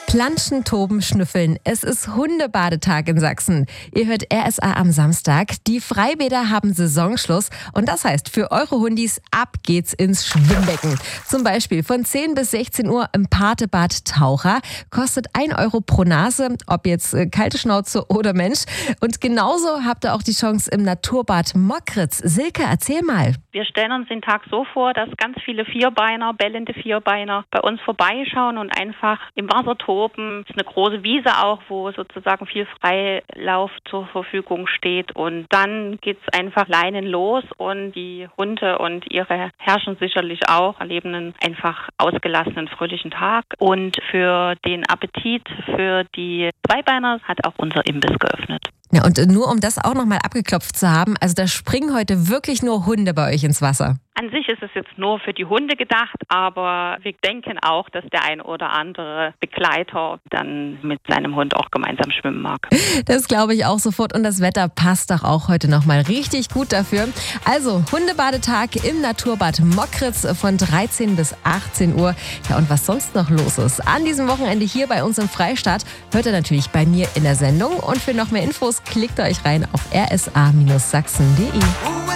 Planschen, toben, schnüffeln. Es ist Hundebadetag in Sachsen. Ihr hört RSA am Samstag. Die Freibäder haben Saisonschluss und das heißt für eure Hundis, ab geht's ins Schwimmbecken. Zum Beispiel von 10 bis 16 Uhr im Patebad Taucher. Kostet 1 Euro pro Nase, ob jetzt kalte Schnauze oder Mensch. Und genauso habt ihr auch die Chance im Naturbad Mockritz. Silke, erzähl mal. Wir stellen uns den Tag so vor, dass ganz viele Vierbeiner, bellende Vierbeiner bei uns vorbeischauen und einfach im Wasser toben. Es ist eine große Wiese auch, wo sozusagen viel Freilauf zur Verfügung steht. Und dann geht's einfach leinenlos und die Hunde und ihre Herrchen sicherlich auch erleben einen einfach ausgelassenen, fröhlichen Tag. Und für den Appetit für die Zweibeiner hat auch unser Imbiss geöffnet. Ja, und nur um das auch nochmal abgeklopft zu haben, also da springen heute wirklich nur Hunde bei euch ins Wasser. An sich ist es jetzt nur für die Hunde gedacht, aber wir denken auch, dass der ein oder andere Begleiter dann mit seinem Hund auch gemeinsam schwimmen mag. Das glaube ich auch sofort und das Wetter passt doch auch heute nochmal richtig gut dafür. Also Hundebadetag im Naturbad Mockritz von 13 bis 18 Uhr. Ja, und was sonst noch los ist an diesem Wochenende hier bei uns im Freistaat, hört ihr natürlich bei mir in der Sendung. Und für noch mehr Infos klickt euch rein auf rsa-sachsen.de.